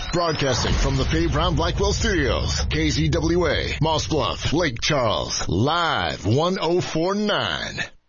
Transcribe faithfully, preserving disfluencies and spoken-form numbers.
Broadcasting from the Faye Brown Blackwell Studios. K Z W A, Moss Bluff, Lake Charles. Live one oh four point nine.